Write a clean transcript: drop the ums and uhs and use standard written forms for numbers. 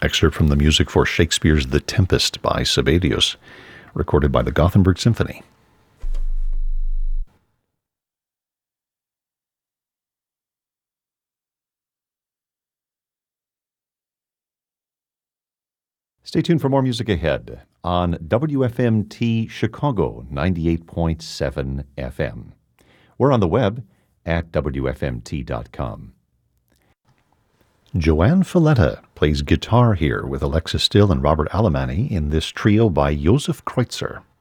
Excerpt from the music for Shakespeare's The Tempest by Sibelius, recorded by the Gothenburg Symphony. Stay tuned for more music ahead on WFMT Chicago 98.7 FM. We're on the web at WFMT.com. Joanne Falletta plays guitar here with Alexa Still and Robert Alemany in this trio by Josef Kreutzer.